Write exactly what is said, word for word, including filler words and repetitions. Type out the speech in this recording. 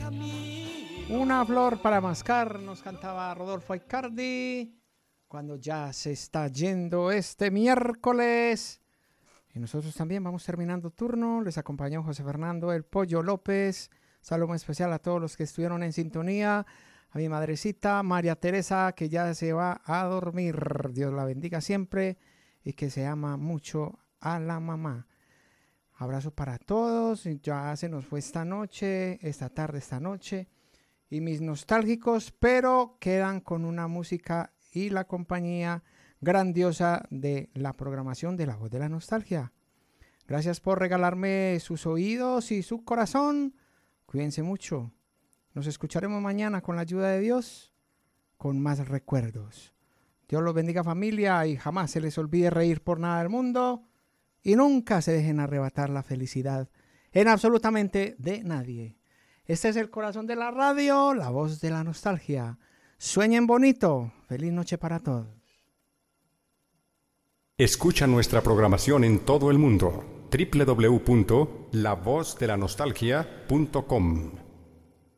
Una flor para mascar, nos cantaba Rodolfo Aicardi, cuando ya se está yendo este miércoles. Y nosotros también vamos terminando turno. Les acompañó José Fernando El Pollo López. Saludo especial a todos los que estuvieron en sintonía. A mi madrecita María Teresa, que ya se va a dormir. Dios la bendiga siempre y que se ama mucho a la mamá. Abrazo para todos. Ya se nos fue esta noche, esta tarde, esta noche. Y mis nostálgicos, pero quedan con una música y la compañía grandiosa de la programación de La Voz de la Nostalgia. Gracias por regalarme sus oídos y su corazón. Cuídense mucho. Nos escucharemos mañana con la ayuda de Dios, con más recuerdos. Dios los bendiga, familia, y jamás se les olvide reír por nada del mundo y nunca se dejen arrebatar la felicidad en absolutamente de nadie. Este es el corazón de la radio, La Voz de la Nostalgia. Sueñen bonito. Feliz noche para todos. Escucha nuestra programación en todo el mundo. doble u doble u doble u punto la voz de la nostalgia punto com